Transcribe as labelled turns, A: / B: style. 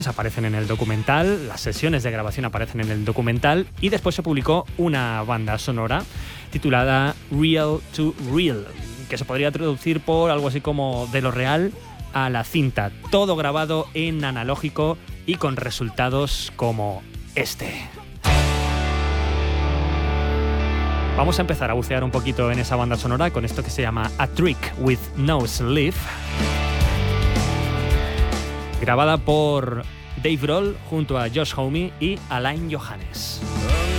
A: aparecen en el documental, las sesiones de grabación aparecen en el documental y después se publicó una banda sonora titulada Real to Real, que se podría traducir por algo así como de lo real a la cinta, todo grabado en analógico y con resultados como este. Vamos a empezar a bucear un poquito en esa banda sonora con esto que se llama A Trick with No Sleeve, grabada por Dave Grohl junto a Josh Homme y Alain Johannes.